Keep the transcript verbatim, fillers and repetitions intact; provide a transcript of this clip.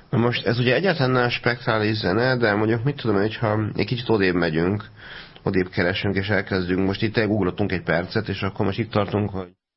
Na most ez ugye egyáltalán nem spektrális zene, de mondjuk mit tudom, hogyha egy kicsit odébb megyünk, odébb keresünk és elkezdünk, most itt elgooglottunk egy percet, és akkor most itt tartunk, hogy